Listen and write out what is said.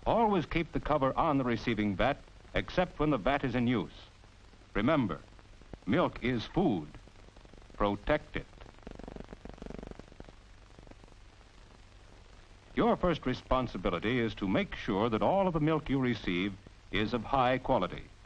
Always keep the cover on the receiving vat, except when the vat is in use. Remember, milk is food. Protect it. Your first responsibility is to make sure that all of the milk you receive is of high quality.